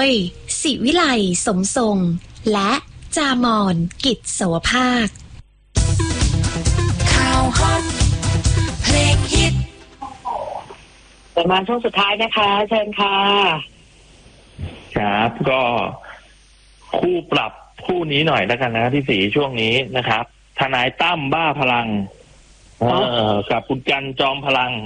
ยศิวิไลสมทรงและจามอนกิจโสภาคข่าวฮอตเพลงฮิตประมาณช่วงสุดท้ายนะคะเชิญค่ะครับก็คู่ปรับคู่นี้หน่อยแล้วกันนะพี่ศรีช่วงนี้นะครับทนายตั้มบ้าพลังกับคุณกันจอมพลัง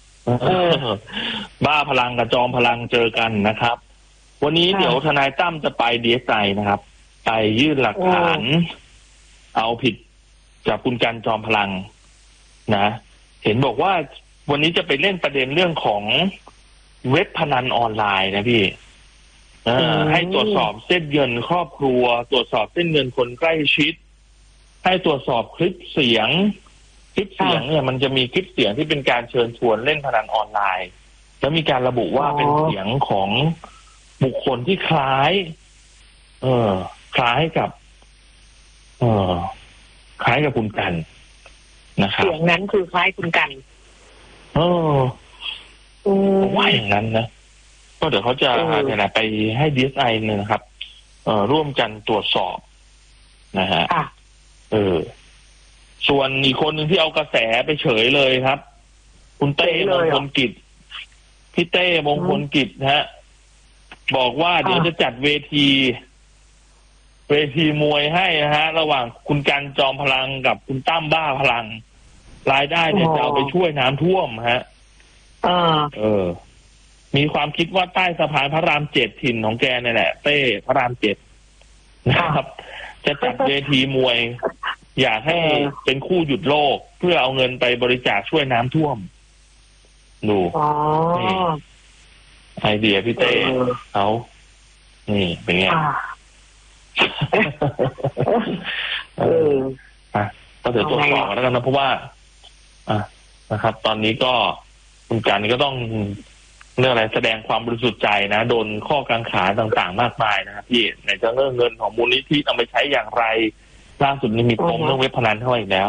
บ้าพลังกับจอมพลังเจอกันนะครับวันนี้เดี๋ยวทนายตั้มจะไปDSIนะครับไปยื่นหลักฐานเอาผิดกับคุณกันจอมพลังนะเห็นบอกว่าวันนี้จะไปเล่นประเด็นเรื่องของเว็บพนันออนไลน์นะพี่ให้ตรวจสอบเส้นเงินครอบครัวตรวจสอบเส้นเงินคนใกล้ชิดให้ตรวจสอบคลิปเสียงเนี่ยมันจะมีคลิปเสียงที่เป็นการเชิญชวนเล่นพนันออนไลน์แล้วมีการระบุว่าเป็นเสียงของบุคคลที่คล้ายกับคล้ายกับคุณกันนะครับเสียงนั้นคือคล้ายคุณกันว่าอย่างนั้นนะก็เดี๋ยวเขาจะไปให้DSIเนี่ยนะครับร่วมกันตรวจสอบนะฮะส่วนอีกคนหนึ่งที่เอากระแสไปเฉยเลยครับคุณเต้มงคลกิจพี่เต้มงคลกิจฮะบอกว่าเดี๋ยวจะจัดเวทีมวยให้นะฮะระหว่างคุณกันจอมพลังกับคุณตั้มบ้าพลังรายได้เนี่ยจะเอาไปช่วยน้ำท่วมฮะมีความคิดว่าใต้สะพานพระราม7ถิ่นของแกนี่แหละเต้พระราม7นะครับจะจัดเวทีมวยอยากให้เป็นคู่หยุดโลกเพื่อเอาเงินไปบริจาคช่วยน้ำท่วมดูนี่ไอเดียพี่เต้เขานี่เป็นไงก็เดี๋ยวตรวจสอบแล้วกันนะเพราะว่านะครับตอนนี้ก็คุณกันก็ต้องเรื่องอะไรแสดงความบริสุทธิ์ใจนะโดนข้อกังขาต่างๆมากมายนะครับพี่ในจะเรื่องเงินของมูลนิธิเอาไปใช้อย่างไรล่าสุดนี่มีปมเรื่องเว็บพนันเข้ามาอีกแล้ว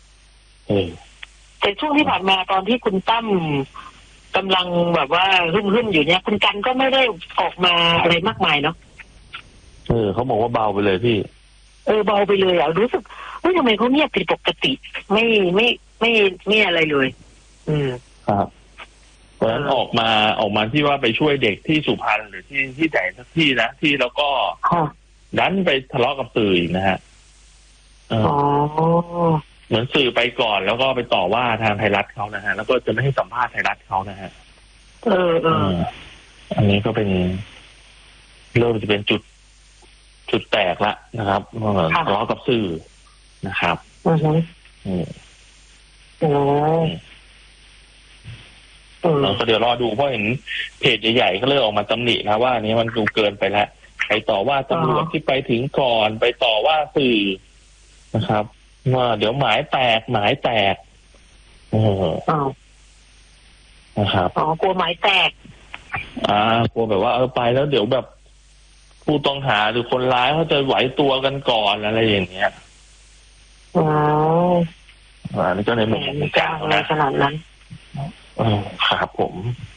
แต่ช่วงที่ผ่านมาตอนที่คุณตั้มกำลังแบบว่าหึ่มอยู่เนี่ยคุณกันก็ไม่ได้ออกมาอะไรมากมายเนาะเขาบอกว่าเบาไปเลยพี่เบาไปเลยรู้สึกว่าทำไมเขาเงียบผิดปกติไม่อะไรเลยครับเพราะฉะนั้นออกมาที่ว่าไปช่วยเด็กที่สุพรรณหรือที่ไหนสักที่นะที่แล้วก็ดันไปทะเลาะกับสื่ออีกนะฮะเหมือนสื่อไปก่อนแล้วก็ไปต่อว่าทางไทยรัฐเขานะฮะแล้วก็จะไม่ให้สัมภาษณ์ไทยรัฐเขานะฮะอันนี้ก็เป็นเริ่มจะเป็นจุดแตกละนะครับทะเลาะกับสื่อนะครับเราก็เดี๋ยวรอดูเพราะเห็นเพจใหญ่ๆก็เริ่มออกมาตำหนินะว่าอันนี้มันดูเกินไปแล้วไปต่อว่าตำรวจที่ไปถึงก่อนไปต่อว่าสื่อนะครับว่าเดี๋ยวหมายแตกนะครับกลัวหมายแตกกลัวแบบว่าไปแล้วเดี๋ยวแบบผู้ต้องหาหรือคนร้ายเขาจะไหวตัวกันก่อนอะไรอย่างเงี้ยนี่ก็ในมุมของกลางนะขนาดนั้นครับผม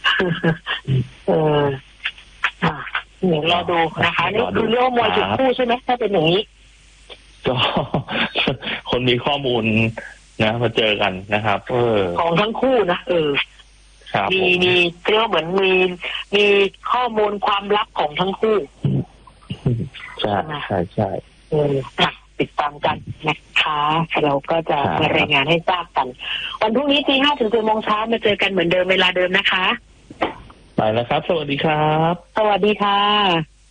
เดี๋ยวรอดูนะคะนี่คือเรื่องมวยจุดคู่ใช่ไหมถ้าเป็นอย่างนี้ก็คนมีข้อมูลนะมาเจอกันนะครับของทั้งคู่นะมีเรียกเหมือนมีข้อมูลความลับของทั้งคู่ใช่ติดตามกันนะคะเราก็จะมารายงานให้ทราบกันวันพรุ่งนี้ 5:00 ถึง 10:00 น.มาเจอกันเหมือนเดิมเวลาเดิมนะคะไปแล้วครับสวัสดีครับสวัสดีค่ะ